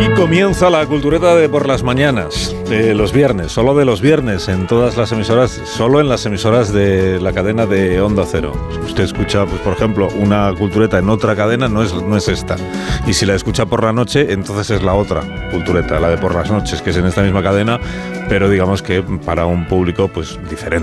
Comienza la cultureta de por las mañanas, de los viernes, solo de los viernes, en todas las emisoras, solo en las emisoras de la cadena de Onda Cero. Si usted escucha, pues por ejemplo, una cultureta en otra cadena, no es esta. Y si la escucha por la noche, entonces es la otra cultureta, la de por las noches, que es en esta misma cadena, pero digamos que para un público pues diferente.